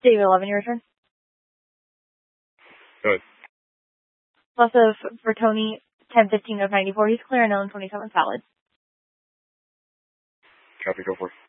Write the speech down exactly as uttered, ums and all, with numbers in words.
David eleven, your return. Good. Plus of Bertoni, ten fifteen of ninety-four. He's clear and known twenty-seven solid. Copy, go for it.